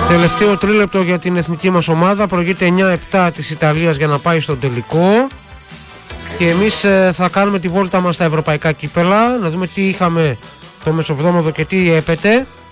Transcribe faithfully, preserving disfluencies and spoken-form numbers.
Τελευταίο τρίλεπτο για την εθνική μας ομάδα. Προηγείται εννιά επτά της Ιταλίας για να πάει στον τελικό. Και εμείς ε, θα κάνουμε τη βόλτα μας στα ευρωπαϊκά κύπελα. Να δούμε τι είχαμε το μεσοβδόμαδο και τι έπεται.